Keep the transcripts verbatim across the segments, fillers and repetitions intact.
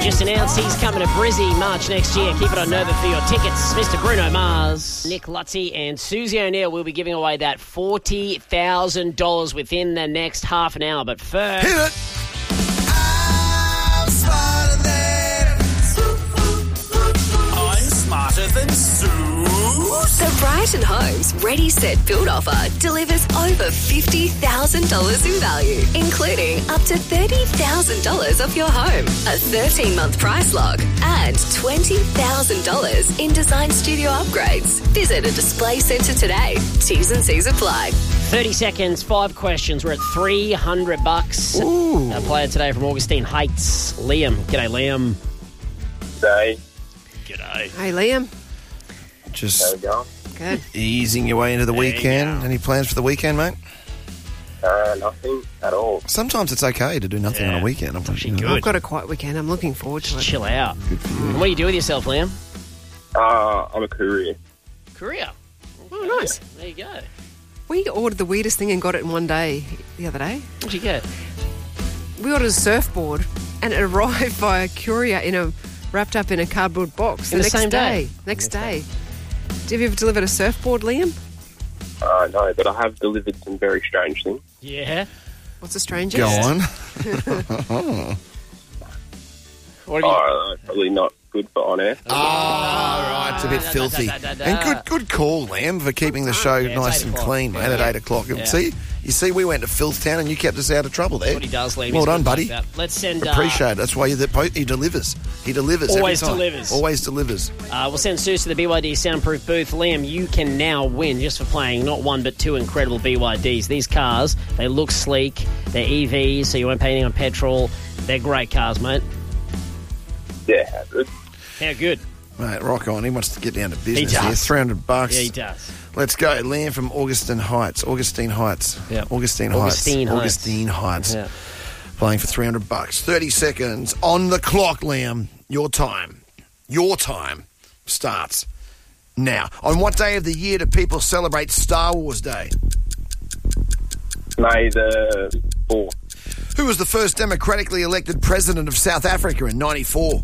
just announced he's coming to Brizzy March next year. Keep it on Nova for your tickets. Mister Bruno Mars, Nick Lutzy and Susie O'Neill will be giving away that forty thousand dollars within the next half an hour. But first... Hit it! I'm smarter than I'm smarter than Sue. The Brighton Homes Ready Set Build offer delivers over fifty thousand dollars in value, including up to thirty thousand dollars off your home, a thirteen-month price lock, and twenty thousand dollars in design studio upgrades. Visit a display centre today. T's and C's apply. thirty seconds, five questions. We're at three hundred bucks. Ooh. Our player today from Augustine Heights, Liam. G'day, Liam. Day. G'day. Hey, Liam. How Just we going? Good. easing your way into the There you weekend. go. Any plans for the weekend, mate? Uh, nothing at all. Sometimes it's okay to do nothing Yeah. on a weekend. I'm actually you know. good. I've got a quiet weekend. I'm looking forward to it. Chill out. And what do you do with yourself, Liam? Uh, I'm a courier. Korea. Oh, nice. There you go. We ordered the weirdest thing and got it in one day the other day. What'd you get? We ordered a surfboard and it arrived via courier in a wrapped up in a cardboard box In the, the next same day? Next day. Have you ever delivered a surfboard, Liam? Uh, no, but I have delivered some very strange things. Yeah. What's a stranger? Go on. What have you... Oh, uh, probably not good for on air. Oh, right, it's a bit da, da, filthy. da, da, da, da. And good good call, Liam, for keeping the show Yeah, it's nice eight and o'clock. clean, mate, Yeah. at eight o'clock. Yeah. See, you see, we went to Filthtown and you kept us out of trouble there. What he does, Liam. Well He's done, good buddy. like that. Let's send... Uh, Appreciate it. That's why you, he delivers. He delivers Always every time. delivers. Always delivers. Uh, we'll send Sue to the B Y D soundproof booth. Liam, you can now win just for playing not one but two incredible B Y Ds. These cars, they look sleek. They're E Vs, so you won't pay anything on petrol. They're great cars, mate. Yeah, good. How good? Mate, rock on. He wants to get down to business does. here. three hundred bucks. Yeah, he does. Let's go. Liam from Augustine Heights. Augustine Heights. Yep. Augustine, Augustine Heights. Heights. Augustine Heights. Yeah. Playing for three hundred bucks. thirty seconds on the clock, Liam. Your time. Your time starts now. On what day of the year do people celebrate Star Wars Day? May the fourth. Who was the first democratically elected president of South Africa in ninety-four?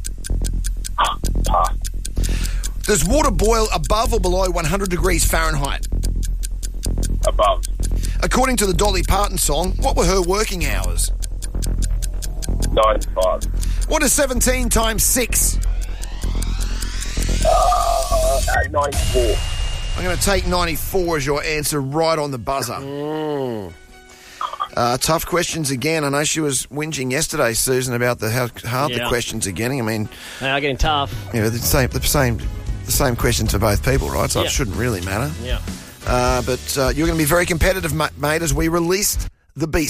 Pass. Does water boil above or below one hundred degrees Fahrenheit? Above. According to the Dolly Parton song, what were her working hours? Nine to five. What is seventeen times six? Uh, ninety-four. I'm going to take ninety-four as your answer right on the buzzer. Mm. Uh, tough questions again. I know she was whinging yesterday, Susan, about the how hard the Yeah. questions are getting. I mean, They are getting tough. you know, the same, the same, the same questions for both people, right? So Yeah. it shouldn't really matter. Yeah. Uh, but uh, you're going to be very competitive, ma- mate, as we released the beast.